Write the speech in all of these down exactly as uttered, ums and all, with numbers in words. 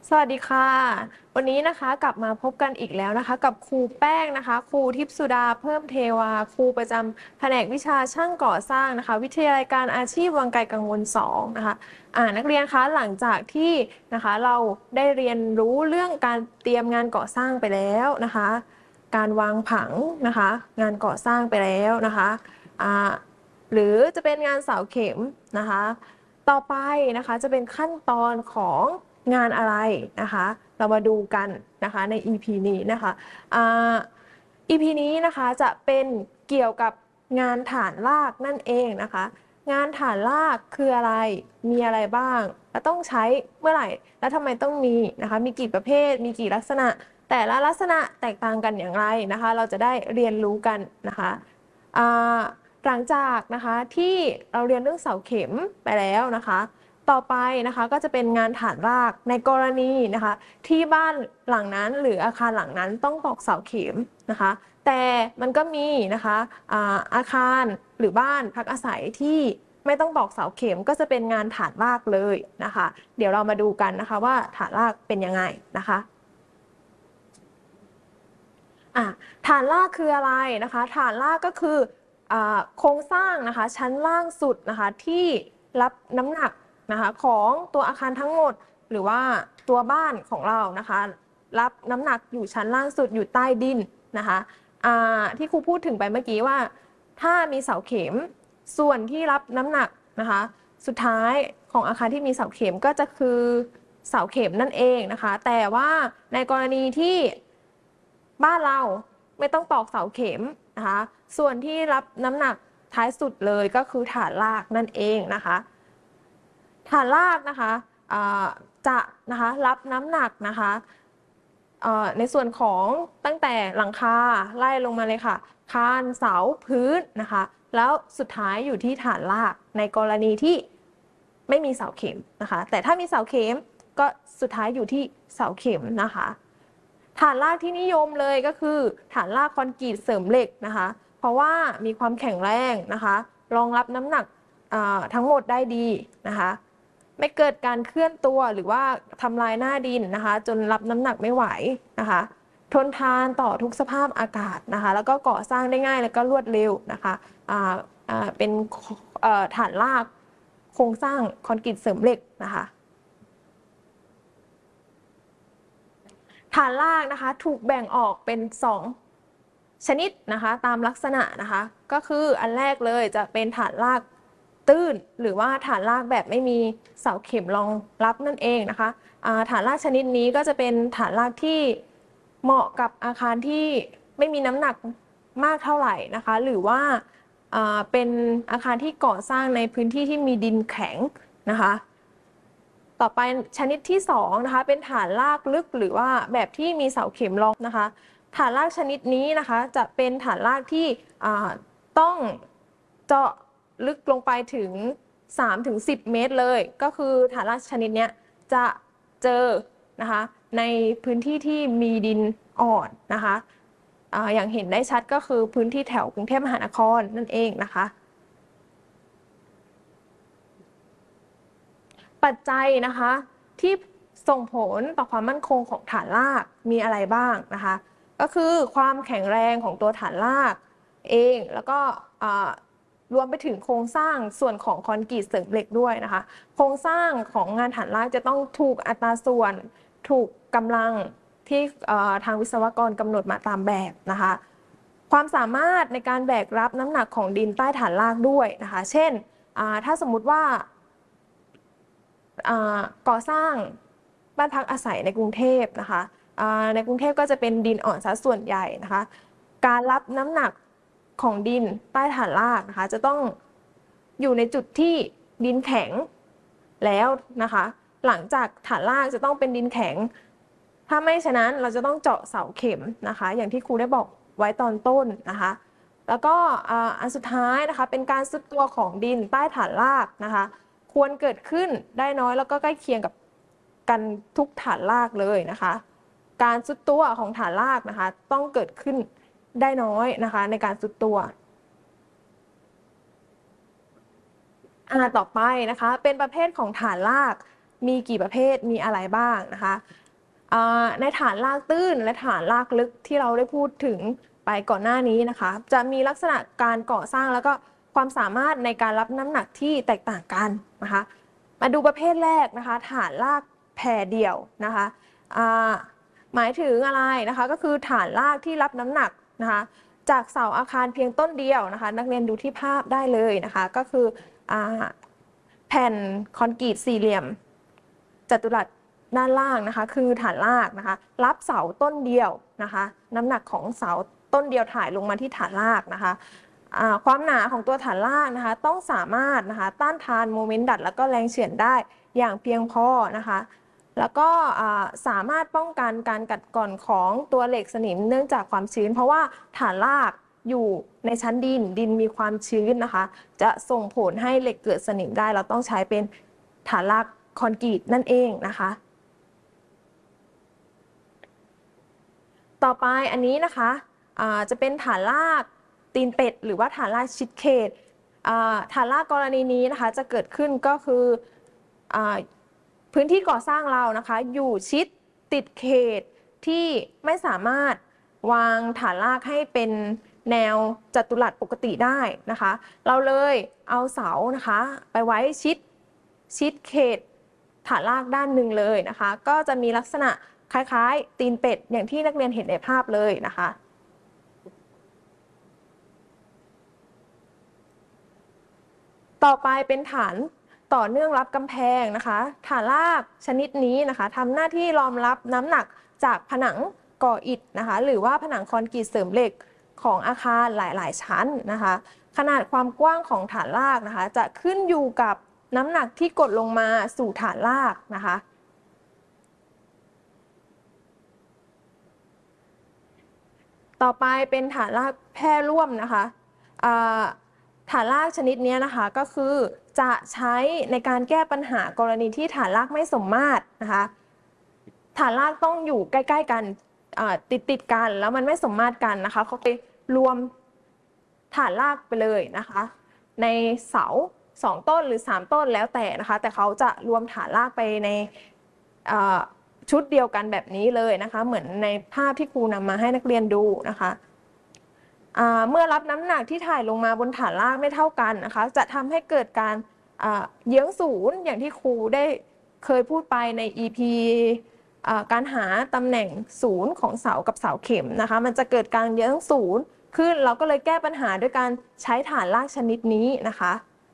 สวัสดีค่ะวันนี้นะคะกลับมาพบกันอีกแล้วนะคะกับครูแป้งนะคะครูทิพย์สุดาเพิ่มเทวาครูประจำแผนกวิชาช่างก่อสร้างนะคะวิทยาลัยการอาชีพวังไกลกังวลสองนะคะอ่านักเรียนคะหลังจากที่นะคะเราได้เรียนรู้เรื่องการเตรียมงานก่อสร้างไปแล้วนะคะการวางผังนะคะงานก่อสร้างไปแล้วนะคะอ่าหรือจะเป็นงานเสาเข็มนะคะต่อไปนะคะจะเป็นขั้นตอนของงานอะไรนะคะเรามาดูกันนะคะใน อี พี นี้นะคะอ่า อี พี นี้นะคะจะเป็นเกี่ยวกับงานฐานรากนั่นเองนะคะงานฐานรากคืออะไรมีอะไรบ้างและต้องใช้เมื่อไหร่และทำไมต้องมีนะคะมีกี่ประเภทมีกี่ลักษณะแต่ละลักษณะแตกต่างกันอย่างไรนะคะเราจะได้เรียนรู้กันนะคะหลังจากนะคะที่เราเรียนเรื่องเสาเข็มไปแล้วนะคะต่อไปนะคะก็จะเป็นงานฐานรากในกรณีนะคะที่บ้านหลังนั้นหรืออาคารหลังนั้นต้องตอกเสาเข็มนะคะแต่มันก็มีนะคะอาอาคารหรือบ้านพักอาศัยที่ไม่ต้องตอกเสาเข็มก็จะเป็นงานฐานรากเลยนะคะเดี๋ยวเรามาดูกันนะคะว่าฐานรากเป็นยังไงนะคะอ่ะฐานรากคืออะไรนะคะฐานรากก็คือโครงสร้างนะคะชั้นล่างสุดนะคะที่รับน้ำหนักนะคะของตัวอาคารทั้งหมดหรือว่าตัวบ้านของเรานะคะรับน้ำหนักอยู่ชั้นล่างสุดอยู่ใต้ดินนะคะที่ครูพูดถึงไปเมื่อกี้ว่าถ้ามีเสาเข็มส่วนที่รับน้ำหนักนะคะสุดท้ายของอาคารที่มีเสาเข็มก็จะคือเสาเข็มนั่นเองนะคะแต่ว่าในกรณีที่บ้านเราไม่ต้องตอกเสาเข็มนะคะส่วนที่รับน้ำหนักท้ายสุดเลยก็คือฐานรากนั่นเองนะคะฐานรากนะคะจะนะคะรับน้ำหนักนะคะในส่วนของตั้งแต่หลังคาไล่ลงมาเลยค่ะคานเสาพื้นนะคะแล้วสุดท้ายอยู่ที่ฐานรากในกรณีที่ไม่มีเสาเข็มนะคะแต่ถ้ามีเสาเข็มก็สุดท้ายอยู่ที่เสาเข็มนะคะฐานรากที่นิยมเลยก็คือฐานรากคอนกรีตเสริมเหล็กนะคะเพราะว่ามีความแข็งแรงนะคะรองรับน้ำหนักทั้งหมดได้ดีนะคะไม่เกิดการเคลื่อนตัวหรือว่าทำลายหน้าดินนะคะจนรับน้ำหนักไม่ไหวนะคะทนทานต่อทุกสภาพอากาศนะคะแล้วก็ก่อสร้างได้ง่ายแล้วก็รวดเร็วนะคะเป็นฐานรากโครงสร้างคอนกรีตเสริมเหล็กนะคะฐานรากนะคะถูกแบ่งออกเป็นสองชนิดนะคะตามลักษณะนะคะก็คืออันแรกเลยจะเป็นฐานรากตื้นหรือว่าฐานรากแบบไม่มีเสาเข็มรองรับนั่นเองนะคะฐานรากชนิดนี้ก็จะเป็นฐานรากที่เหมาะกับอาคารที่ไม่มีน้ำหนักมากเท่าไหร่นะคะหรือว่าเป็นอาคารที่ก่อสร้างในพื้นที่ที่มีดินแข็งนะคะต่อไปชนิดที่สองนะคะเป็นฐานรากลึกหรือว่าแบบที่มีเสาเข็มรองนะคะฐานรากชนิดนี้นะคะจะเป็นฐานรากที่ต้องเจาะลึกลงไปถึง สามถึงสิบ เมตรเลยก็คือฐานรากชนิดนี้จะเจอนะคะในพื้นที่ที่มีดินอ่อนนะคะอย่างเห็นได้ชัดก็คือพื้นที่แถวกรุงเทพมหานครนั่นเองนะคะปัจจัยนะคะที่ส่งผลต่อความมั่นคงของฐานรากมีอะไรบ้างนะคะก็คือความแข็งแรงของตัวฐานรากเองแล้วก็รวมไปถึงโครงสร้างส่วนของคอนกรีตเสริมเหล็กด้วยนะคะโครงสร้างของงานฐานรากจะต้องถูกอัตราส่วนถูกกำลังที่ทางวิศวกรกำหนดมาตามแบบนะคะความสามารถในการแบกรับน้ำหนักของดินใต้ฐานรากด้วยนะคะเช่นถ้าสมมุติว่าก่อสร้างบ้านพักอาศัยในกรุงเทพนะคะในกรุงเทพก็จะเป็นดินอ่อนซะส่วนใหญ่นะคะการรับน้ำหนักของดินใต้ฐานรากนะคะจะต้องอยู่ในจุดที่ดินแข็งแล้วนะคะหลังจากฐานรากจะต้องเป็นดินแข็งถ้าไม่ฉะนั้นเราจะต้องเจาะเสาเข็มนะคะอย่างที่ครูได้บอกไว้ตอนต้นนะคะแล้วก็อันสุดท้ายนะคะเป็นการซุดตัวของดินใต้ฐานรากนะคะควรเกิดขึ้นได้น้อยแล้วก็ใกล้เคียงกับกันทุกฐานรากเลยนะคะการซุดตัวของฐานรากนะคะต้องเกิดขึ้นได้น้อยนะคะในการซุดตัวอ่าต่อไปนะคะเป็นประเภทของฐานรากมีกี่ประเภทมีอะไรบ้างนะคะในฐานรากตื้นและฐานรากลึกที่เราได้พูดถึงไปก่อนหน้านี้นะคะจะมีลักษณะการก่อสร้างแล้วก็ความสามารถในการรับน้ำหนักที่แตกต่างกันนะคะมาดูประเภทแรกนะคะฐานรากแผ่เดี่ยวนะคะหมายถึงอะไรนะคะก็คือฐานรากที่รับน้ำหนักนะคะจากเสาอาคารเพียงต้นเดียวนะคะนักเรียนดูที่ภาพได้เลยนะคะก็คือแผ่นคอนกรีตสี่เหลี่ยมจัตุรัสด้านล่างนะคะคือฐานรากนะคะรับเสาต้นเดียวนะคะน้ำหนักของเสาต้นเดียวถ่ายลงมาที่ฐานรากนะคะความหนาของตัวฐานรากนะคะต้องสามารถนะคะต้านทานโมเมนต์ดัดแล้วก็แรงเฉื่อยได้อย่างเพียงพอนะคะแล้วก็สามารถป้องกันการกัดกร่อนของตัวเหล็กสนิมเนื่องจากความชื้นเพราะว่าฐานรากอยู่ในชั้นดินดินมีความชื้นนะคะจะส่งผลให้เหล็กเกิดสนิมได้เราต้องใช้เป็นฐานรากคอนกรีตนั่นเองนะคะต่อไปอันนี้นะคะจะเป็นฐานรากตีนเป็ดหรือว่าฐานรากชิดเขตฐานรากกรณีนี้นะคะจะเกิดขึ้นก็คือพื้นที่ก่อสร้างเรานะคะอยู่ชิดติดเขตที่ไม่สามารถวางฐานรากให้เป็นแนวจัตุรัสปกติได้นะคะเราเลยเอาเสานะคะไปไว้ชิดชิดเขตฐานรากด้านหนึ่งเลยนะคะก็จะมีลักษณะคล้ายๆตีนเป็ดอย่างที่นักเรียนเห็นในภาพเลยนะคะต่อไปเป็นฐานต่อเนื่องรับกำแพงนะคะฐานรากชนิดนี้นะคะทำหน้าที่รองรับน้ำหนักจากผนังก่ออิฐนะคะหรือว่าผนังคอนกรีตเสริมเหล็กของอาคารหลายๆชั้นนะคะขนาดความกว้างของฐานรากนะคะจะขึ้นอยู่กับน้ำหนักที่กดลงมาสู่ฐานรากนะคะต่อไปเป็นฐานรากแพร่ร่วมนะคะฐานรากชนิดนี้นะคะก็คือจะใช้ในการแก้ปัญหากรณีที่ฐานรากไม่สมมาตรนะคะฐานรากต้องอยู่ใกล้ๆกันติดติดกันแล้วมันไม่สมมาตรกันนะคะเขาไปรวมฐานรากไปเลยนะคะในเสาสองต้นหรือสามต้นแล้วแต่นะคะแต่เขาจะรวมฐานรากไปในชุดเดียวกันแบบนี้เลยนะคะเหมือนในภาพที่ครูนำมาให้นักเรียนดูนะคะเมื่อรับน้ำหนักที่ถ่ายลงมาบนฐานรากไม่เท่ากันนะคะจะทำให้เกิดการเยื้องศูนย์อย่างที่ครูได้เคยพูดไปใน อี พี การหาตำแหน่งศูนย์ของเสากับเสาเข็มนะคะมันจะเกิดการเยื้องศูนย์ขึ้นเราก็เลยแก้ปัญหาด้วยการใช้ฐานรากชนิดนี้นะคะ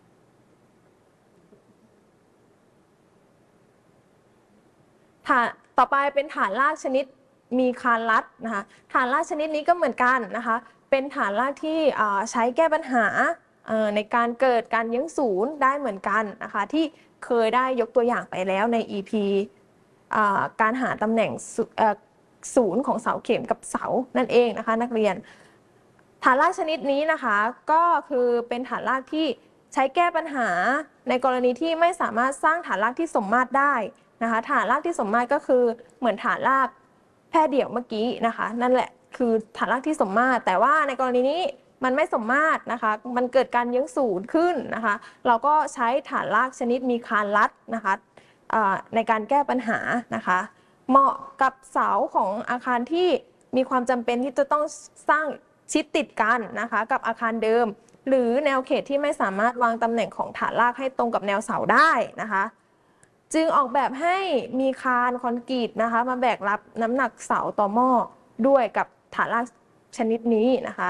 ฐานต่อไปเป็นฐานรากชนิดมีคานลัดนะคะฐานรากชนิดนี้ก็เหมือนกันนะคะเป็นฐานรากที่ใช้แก้ปัญหาในการเกิดการเยื้องศูนย์ได้เหมือนกันนะคะที่เคยได้ยกตัวอย่างไปแล้วใน อี พี การหาตำแหน่งศูนย์ของเสาเข็มกับเสานั่นเองนะคะนักเรียนฐานรากชนิดนี้นะคะก็คือเป็นฐานรากที่ใช้แก้ปัญหาในกรณีที่ไม่สามารถสร้างฐานรากที่สมมาตรได้นะคะฐานรากที่สมมาตรก็คือเหมือนฐานรากแพร่เดี่ยวเมื่อกี้นะคะนั่นแหละคือฐานรากที่สมมาตรแต่ว่าในกรณีนี้มันไม่สมมาตรนะคะมันเกิดการเยื้องศูนย์ขึ้นนะคะเราก็ใช้ฐานรากชนิดมีคานลัดนะคะในการแก้ปัญหานะคะเหมาะกับเสาของอาคารที่มีความจำเป็นที่จะต้องสร้างชิดติดกันนะคะกับอาคารเดิมหรือแนวเขตที่ไม่สามารถวางตำแหน่งของฐานรากให้ตรงกับแนวเสาได้นะคะจึงออกแบบให้มีคานคอนกรีตนะคะมาแบกรับน้ำหนักเสาต่อหม้อด้วยกับฐานรากชนิดนี้นะคะ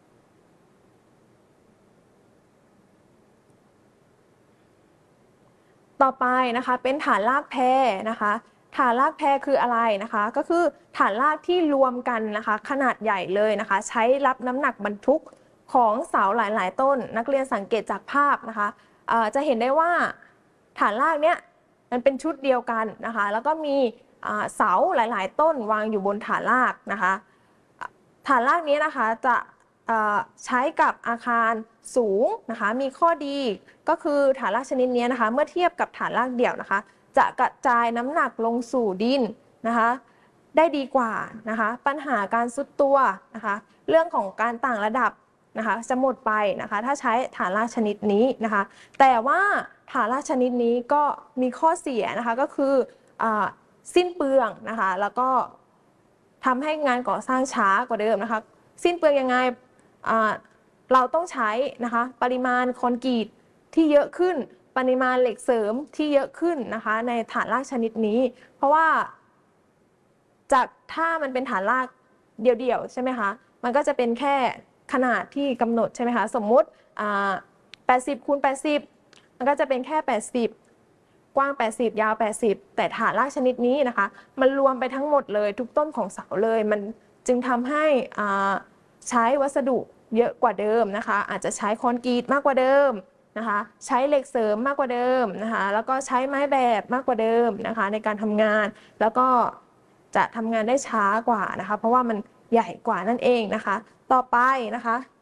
ต่อไปนะคะเป็นฐานรากแพรนะคะฐานรากแพรคืออะไรนะคะก็คือฐานรากที่รวมกันนะคะขนาดใหญ่เลยนะคะใช้รับน้ำหนักบรรทุกของเสาหลายๆต้นนักเรียนสังเกตจากภาพนะคะจะเห็นได้ว่าฐานรากเนี้ยมันเป็นชุดเดียวกันนะคะแล้วก็มีเสาหลายๆต้นวางอยู่บนฐานรากนะคะฐานรากนี้นะคะจะใช้กับอาคารสูงนะคะมีข้อดีก็คือฐานรากชนิดนี้นะคะเมื่อเทียบกับฐานรากเดี่ยวนะคะจะกระจายน้ำหนักลงสู่ดินนะคะได้ดีกว่านะคะปัญหาการซุดตัวนะคะเรื่องของการต่างระดับนะคะจะหมดไปนะคะถ้าใช้ฐานรากชนิดนี้นะคะแต่ว่าฐานรากชนิดนี้ก็มีข้อเสียนะคะก็คืออาสิ้นเปลืองนะคะแล้วก็ทำให้งานก่อสร้างช้ากว่าเดิมนะคะสิ้นเปลืองยังไงเราต้องใช้นะคะปริมาณคอนกรีตที่เยอะขึ้นปริมาณเหล็กเสริมที่เยอะขึ้นนะคะในฐานรากชนิดนี้เพราะว่าจากถ้ามันเป็นฐานรากเดี่ยวๆใช่ไหมคะมันก็จะเป็นแค่ขนาดที่กำหนดใช่ไหมคะสมมุติแปดสิบคูณแปดสิบมันก็จะเป็นแค่แปดสิบกว้างแปดสิบยาวแปดสิบแต่ฐานรากชนิดนี้นะคะมันรวมไปทั้งหมดเลยทุกต้นของเสาเลยมันจึงทำให้ใช้วัสดุเยอะกว่าเดิมนะคะอาจจะใช้คอนกรีตมากกว่าเดิมนะคะใช้เหล็กเสริมมากกว่าเดิมนะคะแล้วก็ใช้ไม้แบบมากกว่าเดิมนะคะในการทำงานแล้วก็จะทำงานได้ช้ากว่านะคะเพราะว่ามันใหญ่กว่านั่นเองนะคะต่อไปนะคะ